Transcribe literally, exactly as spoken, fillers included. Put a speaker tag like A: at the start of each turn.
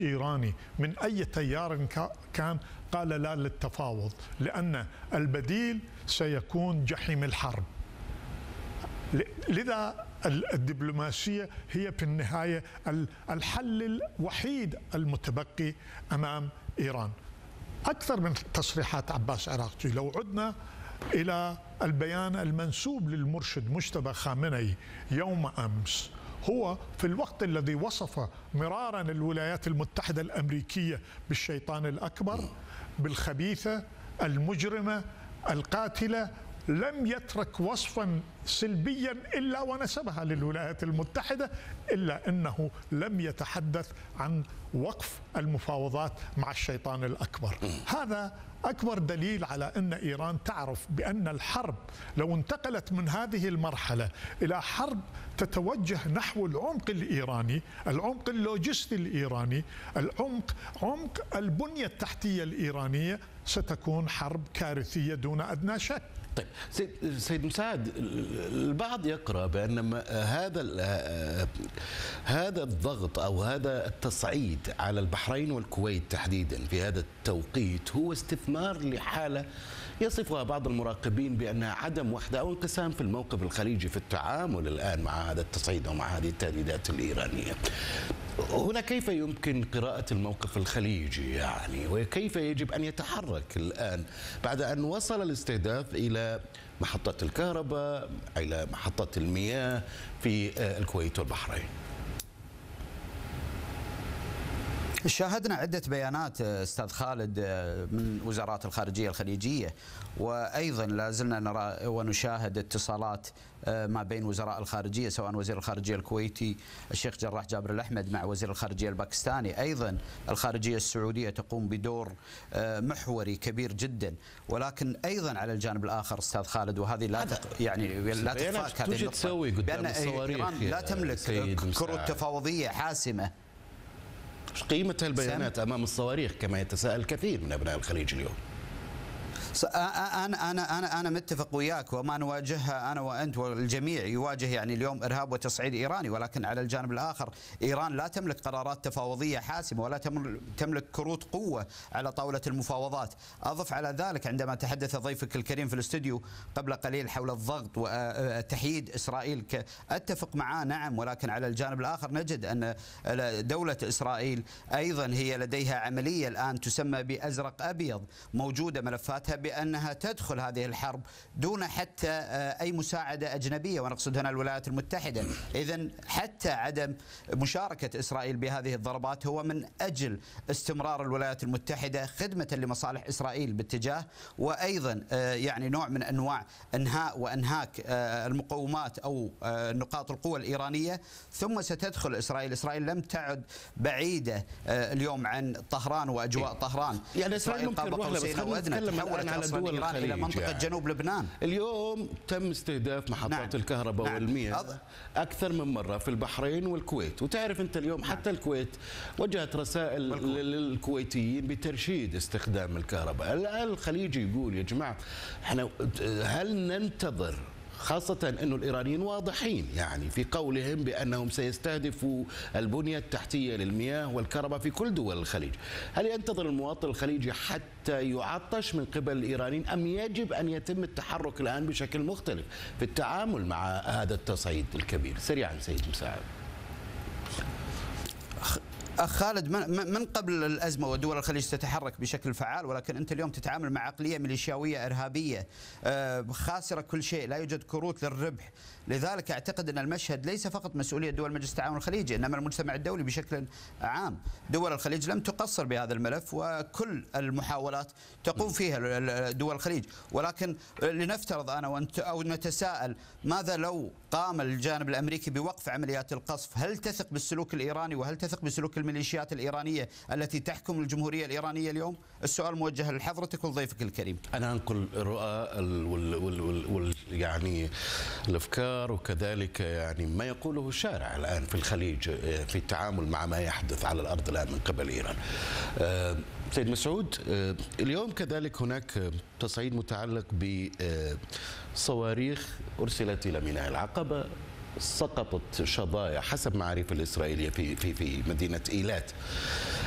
A: إيراني من أي تيار كان قال لا للتفاوض، لأن البديل سيكون جحيم الحرب. لذا الدبلوماسية هي في النهاية الحل الوحيد المتبقي أمام إيران. أكثر من تصريحات عباس عراقجي، لو عدنا إلى البيان المنسوب للمرشد مجتبى خامنئي يوم أمس، هو في الوقت الذي وصف مرارا الولايات المتحدة الأمريكية بالشيطان الأكبر، بالخبيثة المجرمة القاتلة، لم يترك وصفا سلبيا إلا ونسبها للولايات المتحدة، إلا أنه لم يتحدث عن وقف المفاوضات مع الشيطان الأكبر. هذا أكبر دليل على أن إيران تعرف بأن الحرب لو انتقلت من هذه المرحلة إلى حرب تتوجه نحو العمق الإيراني، العمق اللوجستي الإيراني، العمق عمق البنية التحتية الإيرانية، ستكون حرب كارثية دون أدنى شك.
B: طيب سيد مساعد، البعض يقرأ بأن هذا هذا الضغط أو هذا التصعيد على البحرين والكويت تحديدا في هذا التوقيت هو استثمار لحالة يصفها بعض المراقبين بأنها عدم وحدة أو انقسام في الموقف الخليجي في التعامل الآن مع هذا التصعيد ومع هذه التهديدات الإيرانية. هنا كيف يمكن قراءة الموقف الخليجي يعني، وكيف يجب أن يتحرك الآن بعد أن وصل الاستهداف إلى محطة الكهرباء، إلى محطة المياه في الكويت والبحرين؟
C: شاهدنا عدة بيانات أستاذ خالد من وزارات الخارجية الخليجية، وأيضا لا زلنا نرى ونشاهد اتصالات ما بين وزراء الخارجية، سواء وزير الخارجية الكويتي الشيخ جراح جابر الأحمد مع وزير الخارجية الباكستاني. أيضا الخارجية السعودية تقوم بدور محوري كبير جدا، ولكن أيضا على الجانب الآخر أستاذ خالد، وهذه لا تق... يعني لا تخفاك هذه النقطة، بأن إيران لا تملك كروت تفاوضية حاسمة.
B: قيمة البيانات أمام الصواريخ كما يتساءل كثير من أبناء الخليج اليوم؟
C: أنا أنا أنا أنا متفق وياك، وما نواجهها أنا وأنت والجميع يواجه يعني اليوم إرهاب وتصعيد إيراني، ولكن على الجانب الآخر إيران لا تملك قرارات تفاوضية حاسمة ولا تملك كروت قوة على طاولة المفاوضات. أضف على ذلك عندما تحدث ضيفك الكريم في الاستوديو قبل قليل حول الضغط وتحييد إسرائيل، أتفق معاه نعم، ولكن على الجانب الآخر نجد أن دولة إسرائيل أيضا هي لديها عملية الآن تسمى بأزرق أبيض، موجودة ملفاتها بأنها تدخل هذه الحرب دون حتى أي مساعدة أجنبية، ونقصد هنا الولايات المتحدة. إذن حتى عدم مشاركة إسرائيل بهذه الضربات هو من أجل استمرار الولايات المتحدة خدمة لمصالح إسرائيل باتجاه، وأيضا يعني نوع من أنواع إنهاء وإنهاك المقومات أو نقاط القوة الإيرانية. ثم ستدخل إسرائيل. إسرائيل لم تعد بعيدة اليوم عن طهران وأجواء طهران.
B: يعني إسرائيل ممكن نروح لها على دول الخليج
C: إلى منطقة يعني. جنوب لبنان
B: اليوم تم استهداف محطات نعم. الكهرباء نعم. والمياه أكثر من مرة في البحرين والكويت. وتعرف أنت اليوم نعم. حتى الكويت وجهت رسائل للكويتيين بترشيد استخدام الكهرباء. الخليج يقول يا جماعة احنا هل ننتظر، خاصة أن الإيرانيين واضحين يعني في قولهم بأنهم سيستهدفوا البنية التحتية للمياه والكهرباء في كل دول الخليج، هل ينتظر المواطن الخليجي حتى يعطش من قبل الإيرانيين، أم يجب أن يتم التحرك الآن بشكل مختلف في التعامل مع هذا التصعيد الكبير؟ سريعا سيد مساعد.
C: أخ خالد، من قبل الأزمة ودول الخليج تتحرك بشكل فعال، ولكن أنت اليوم تتعامل مع عقلية ميليشياوية إرهابية خاسرة كل شيء، لا يوجد كروت للربح. لذلك أعتقد أن المشهد ليس فقط مسؤولية دول مجلس التعاون الخليجي، إنما المجتمع الدولي بشكل عام. دول الخليج لم تقصر بهذا الملف، وكل المحاولات تقوم فيها دول الخليج. ولكن لنفترض أنا وأنت أو نتساءل، ماذا لو قام الجانب الأمريكي بوقف عمليات القصف؟ هل تثق بالسلوك الإيراني وهل تثق بسلوك الميليشيات الإيرانية التي تحكم الجمهورية الإيرانية اليوم؟ السؤال موجه لحضرتك ولضيفك الكريم.
B: أنا أنقل الرؤى وال وال وال وال يعني الأفكار، وكذلك يعني ما يقوله الشارع الآن في الخليج في التعامل مع ما يحدث على الأرض الآن من قبل إيران. سيد مسعود، اليوم كذلك هناك تصعيد متعلق بصواريخ أرسلت إلى ميناء العقبة، سقطت شظايا حسب معارف الإسرائيلية في في في مدينة إيلات.